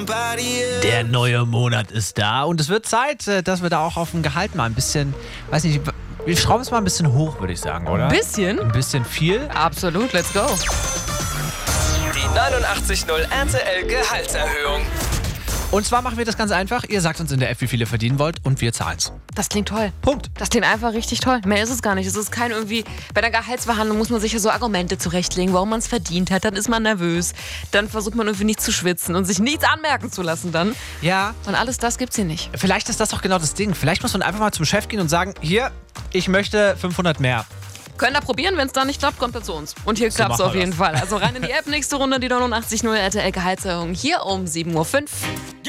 Der neue Monat ist da und es wird Zeit, dass wir da auch auf dem Gehalt mal ein bisschen, weiß nicht, wir schrauben es mal ein bisschen hoch, würde ich sagen, oder? Ein bisschen? Ein bisschen viel. Absolut, let's go. Die 89.0 RTL Gehaltserhöhung. Und zwar machen wir das ganz einfach. Ihr sagt uns in der App, wie viel ihr verdienen wollt und wir zahlen's. Das klingt toll. Punkt. Das klingt einfach richtig toll. Mehr ist es gar nicht. Es ist kein irgendwie, bei der Gehaltsverhandlung muss man sich ja so Argumente zurechtlegen, warum man es verdient hat. Dann ist man nervös. Dann versucht man irgendwie nicht zu schwitzen und sich nichts anmerken zu lassen dann. Ja. Und alles das gibt's hier nicht. Vielleicht ist das doch genau das Ding. Vielleicht muss man einfach mal zum Chef gehen und sagen, hier, ich möchte 500 mehr. Können da probieren, wenn es da nicht klappt, kommt er zu uns. Und hier So klappt's machen auf wir jeden das. Fall. Also rein in die App, nächste Runde, die 89.0 RTL Gehaltserhöhung hier um 7.05 Uhr.